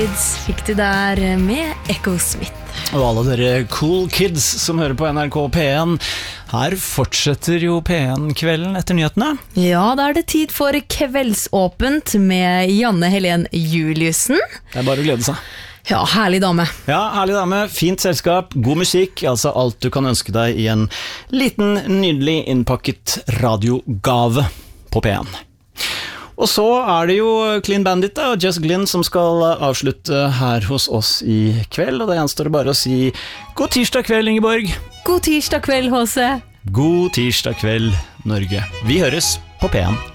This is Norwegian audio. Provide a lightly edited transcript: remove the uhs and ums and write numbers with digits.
Fikk du der med Echo Smith. Og alle dere cool kids som hører på NRK P1. Her fortsetter jo P1-kvelden etter nyhetene. Ja, da er det tid for kveldsåpent med Janne Helen Juliussen. Det er bare å glede seg. Ja, herlig dame. Ja, herlig dame, fint selskap, god musikk, altså alt du kan ønske deg i en liten, nydelig innpakket radiogave på P1. Og så er det jo Clean Bandit og Just Glynn som skal avslutte her hos oss i kveld, og det gjenstår bare å si god tirsdag kveld, Ingeborg. God tirsdag kveld, H.C. God tirsdag kveld, Norge. Vi høres på P1.